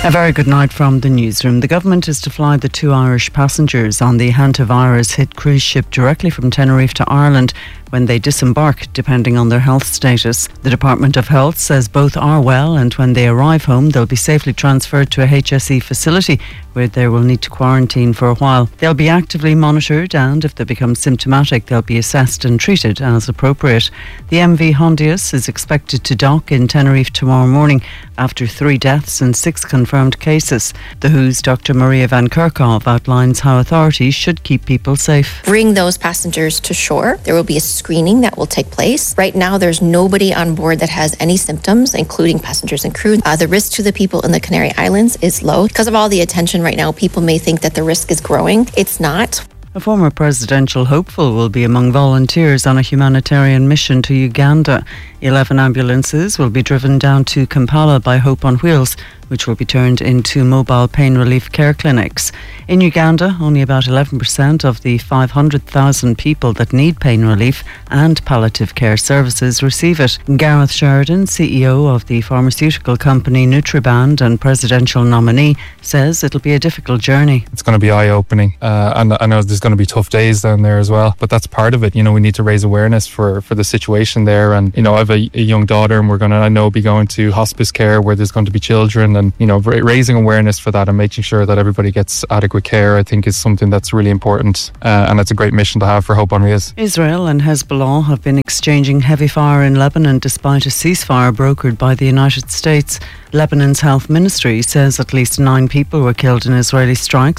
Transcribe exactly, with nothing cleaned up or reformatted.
A very good night from the newsroom. The government is to fly the two Irish passengers on the hantavirus-hit cruise ship directly from Tenerife to Ireland when they disembark, depending on their health status. The Department of Health says both are well, and when they arrive home, they'll be safely transferred to a H S E facility where they will need to quarantine for a while. They'll be actively monitored, and if they become symptomatic, they'll be assessed and treated as appropriate. The M V Hondius is expected to dock in Tenerife tomorrow morning after three deaths and six confirmed cases. The W Ho's Doctor Maria Van Kerkhove outlines how authorities should keep people safe. Bring those passengers to shore. There will be a screening that will take place. Right now, there's nobody on board that has any symptoms, including passengers and crew. Uh, the risk to the people in the Canary Islands is low. Because of all the attention right now, people may think that the risk is growing. It's not. A former presidential hopeful will be among volunteers on a humanitarian mission to Uganda. Eleven ambulances will be driven down to Kampala by Hope on Wheels, which will be turned into mobile pain relief care clinics. In Uganda, only about eleven percent of the five hundred thousand people that need pain relief and palliative care services receive it. Gareth Sheridan, C E O of the pharmaceutical company Nutriband and presidential nominee, says it'll be a difficult journey. It's going to be eye-opening, uh, and I know there's going to be tough days down there as well, but that's part of it. You know, we need to raise awareness for, for the situation there, and you know, I have a, a young daughter, and we're going to, I know, be going to hospice care where there's going to be children, and you know, raising awareness for that and making sure that everybody gets adequate care, I think, is something that's really important, uh, and it's a great mission to have for Hope on Wheels. Israel and Hezbollah have been exchanging heavy fire in Lebanon despite a ceasefire brokered by the United States. Lebanon's health ministry says at least nine people were killed in Israeli strikes